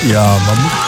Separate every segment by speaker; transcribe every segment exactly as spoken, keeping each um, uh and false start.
Speaker 1: Ja, man muss...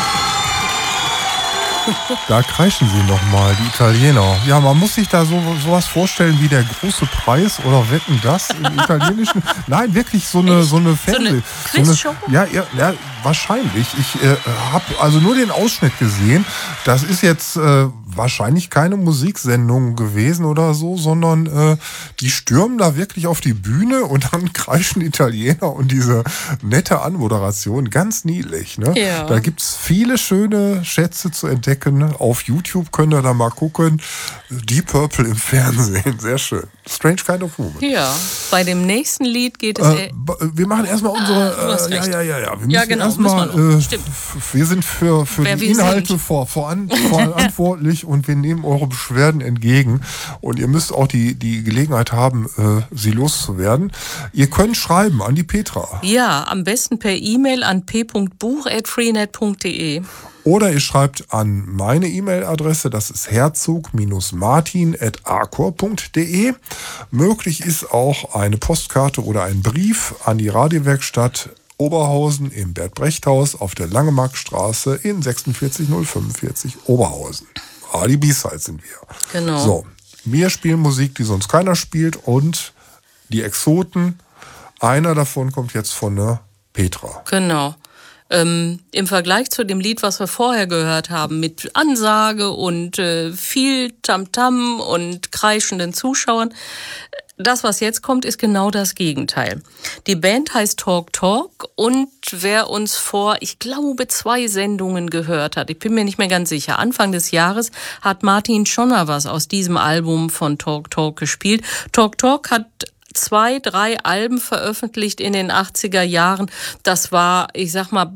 Speaker 1: Da kreischen sie nochmal, die Italiener. Ja, man muss sich da so sowas vorstellen wie der große Preis oder Wetten, das im Italienischen. Nein, wirklich so eine, so eine Fernseh...
Speaker 2: So eine Quizshow?
Speaker 1: So ja, ja, ja, wahrscheinlich. Ich äh, habe also nur den Ausschnitt gesehen. Das ist jetzt äh, wahrscheinlich keine Musiksendung gewesen oder so, sondern äh, die stürmen da wirklich auf die Bühne und dann kreischen Italiener und diese nette Anmoderation. Ganz niedlich, ne?
Speaker 2: Ja.
Speaker 1: Da gibt's viele schöne Schätze zu entdecken. Auf YouTube könnt ihr da mal gucken. Deep Purple im Fernsehen. Sehr schön. Strange Kind of Woman.
Speaker 2: Ja, bei dem nächsten Lied geht es...
Speaker 1: Äh, wir machen erstmal unsere...
Speaker 2: Ah, du hast
Speaker 1: äh, ja,
Speaker 2: recht.
Speaker 1: ja, ja, ja. Wir
Speaker 2: Ja,
Speaker 1: müssen
Speaker 2: genau,
Speaker 1: erstmal...
Speaker 2: müssen wir noch.
Speaker 1: Äh,
Speaker 2: Stimmt.
Speaker 1: f- wir sind für, für
Speaker 2: Wer
Speaker 1: die
Speaker 2: wir
Speaker 1: Inhalte
Speaker 2: sind.
Speaker 1: vor, voran, verantwortlich und wir nehmen eure Beschwerden entgegen. Und ihr müsst auch die, die Gelegenheit haben, äh, sie loszuwerden. Ihr könnt schreiben an die Petra.
Speaker 2: Ja, am besten per E-Mail an p punkt buch at freenet punkt de.
Speaker 1: Oder ihr schreibt an meine E-Mail-Adresse, das ist herzog-martin at arcor punkt de. Möglich ist auch eine Postkarte oder ein Brief an die Radiowerkstatt Oberhausen im Bert-Brecht-Haus auf der Langemarkstraße in sechsundvierzig null fünfundvierzig Oberhausen. Radio B-Side sind wir.
Speaker 2: Genau.
Speaker 1: So, wir spielen Musik, die sonst keiner spielt und die Exoten. Einer davon kommt jetzt von der Petra.
Speaker 2: Genau. Ähm, im Vergleich zu dem Lied, was wir vorher gehört haben, mit Ansage und äh, viel Tamtam und kreischenden Zuschauern, das, was jetzt kommt, ist genau das Gegenteil. Die Band heißt Talk Talk und wer uns vor, ich glaube, zwei Sendungen gehört hat, ich bin mir nicht mehr ganz sicher, Anfang des Jahres hat Martin schon mal was aus diesem Album von Talk Talk gespielt. Talk Talk hat zwei, drei Alben veröffentlicht in den achtziger Jahren. Das war, ich sag mal,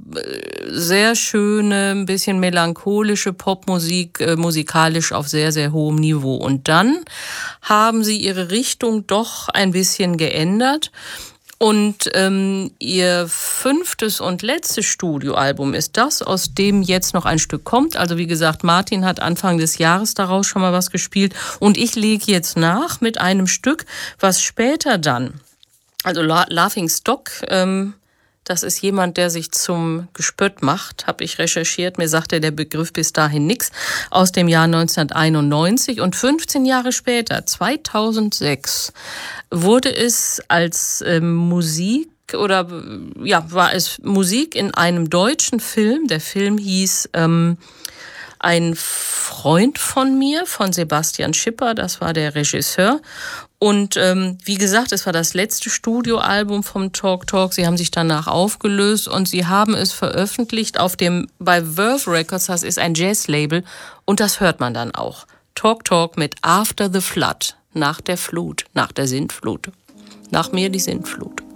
Speaker 2: sehr schöne, ein bisschen melancholische Popmusik, äh, musikalisch auf sehr, sehr hohem Niveau. Und dann haben sie ihre Richtung doch ein bisschen geändert. Und ähm, ihr fünftes und letztes Studioalbum ist das, aus dem jetzt noch ein Stück kommt. Also wie gesagt, Martin hat Anfang des Jahres daraus schon mal was gespielt. Und ich lege jetzt nach mit einem Stück, was später dann, also La- Laughing Stock, ähm, das ist jemand, der sich zum Gespött macht, habe ich recherchiert. Mir sagte der Begriff bis dahin nix. Aus dem Jahr neunzehnhunderteinundneunzig und fünfzehn Jahre später, zweitausendsechs, wurde es als ähm, Musik oder ja war es Musik in einem deutschen Film. Der Film hieß ähm, Ein Freund von mir von Sebastian Schipper. Das war der Regisseur. Und ähm, wie gesagt, es war das letzte Studioalbum vom Talk Talk. Sie haben sich danach aufgelöst und sie haben es veröffentlicht auf dem bei Verve Records. Das ist ein Jazzlabel und das hört man dann auch. Talk Talk mit After the Flood, nach der Flut, nach der Sintflut. Nach mir die Sintflut.